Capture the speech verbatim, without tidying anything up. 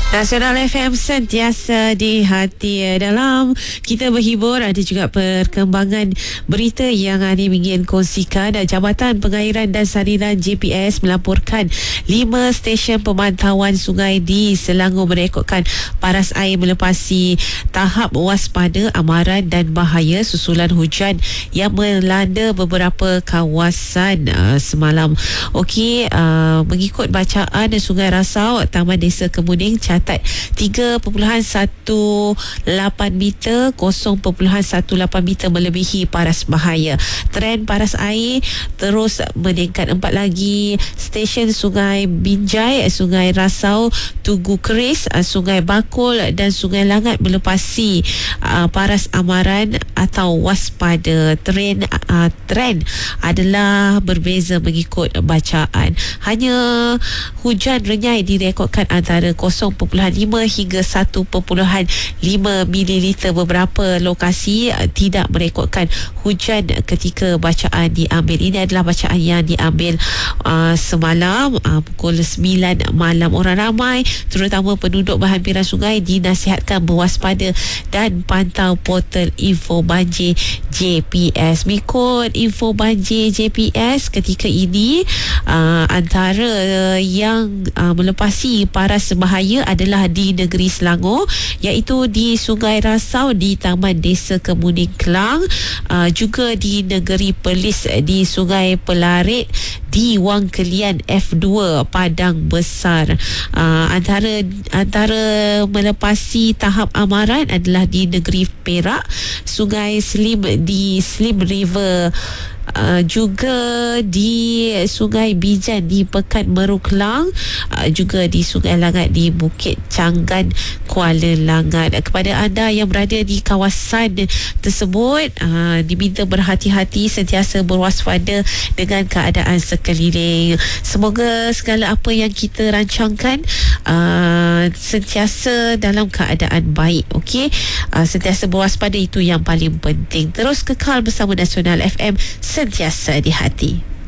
Nasional F M sentiasa di hati. Dalam kita berhibur, ada juga perkembangan berita yang Ani ingin kongsikan. Jabatan Pengairan dan Saliran J P S melaporkan lima stesen pemantauan sungai di Selangor merekodkan paras air melepasi tahap waspada amaran dan bahaya susulan hujan yang melanda beberapa kawasan uh, semalam. Okey, uh, mengikut bacaan Sungai Rasau, Taman Desa Kemuning catat tiga perpuluhan satu lapan meter, kosong perpuluhan satu lapan meter melebihi paras bahaya. Trend paras air terus meningkat. Empat lagi stesen Sungai Binjai, Sungai Rasau, Tugu Keris, Sungai Bakul dan Sungai Langat melepasi uh, paras amaran atau waspada. Trend uh, trend adalah berbeza mengikut bacaan. Hanya hujan renyai direkodkan antara kosong perpuluhan lima hingga satu perpuluhan lima mililiter. Beberapa lokasi uh, tidak merekodkan hujan ketika bacaan diambil. Ini adalah bacaan yang diambil uh, semalam uh, pukul sembilan malam. Orang ramai, terutama penduduk berhampiran sungai, dinasihatkan berwaspada dan pantau portal info banjir J P S. Mengikut info banjir J P S ketika ini, uh, antara uh, yang uh, melepasi paras bahaya adalah di negeri Selangor, iaitu di Sungai Rasau di Taman Desa Kemuning Kelang, uh, juga di negeri Perlis di Sungai Pelarit, di Wang Kelian F dua Padang Besar. Uh, antara antara melepasi tahap amaran adalah di negeri Perak, Sungai Slim di Slim River, Uh, juga di Sungai Bijan di Pekan Meru Kelang, uh, juga di Sungai Langat di Bukit Canggan Kuala Langat. Kepada anda yang berada di kawasan tersebut, uh, diminta berhati-hati, sentiasa berwaspada dengan keadaan sekeliling. Semoga segala apa yang kita rancangkan uh, sentiasa dalam keadaan baik. Okey, uh, sentiasa berwaspada, itu yang paling penting. Terus kekal bersama Nasional F M, sentiasa di hati.